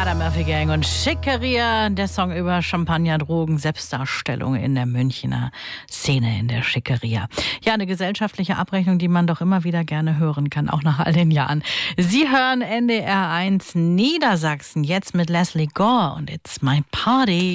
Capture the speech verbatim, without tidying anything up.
Murphy Gang und Schickeria, der Song über Champagner, Drogen, Selbstdarstellung in der Münchner Szene, in der Schickeria. Ja, eine gesellschaftliche Abrechnung, die man doch immer wieder gerne hören kann, auch nach all den Jahren. Sie hören N D R eins Niedersachsen, jetzt mit Leslie Gore und It's My Party.